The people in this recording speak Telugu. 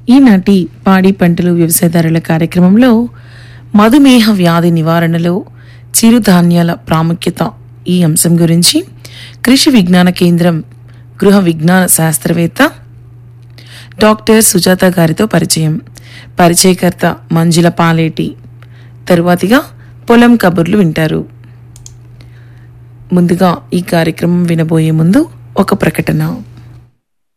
ఈనాటి పాడి పంటలు వ్యవసాయదారుల కార్యక్రమంలో మధుమేహ వ్యాధి నివారణలో చిరుధాన్యాల ప్రాముఖ్యత ఈ అంశం గురించి కృషి విజ్ఞాన కేంద్రం గృహ విజ్ఞాన శాస్త్రవేత్త డాక్టర్ సుజాత గారితో పరిచయకర్త మంజుల పాలేటి. తరువాతిగా పొలం కబుర్లు వింటారు. ముందుగా ఈ కార్యక్రమం వినబోయే ముందు ఒక ప్రకటన.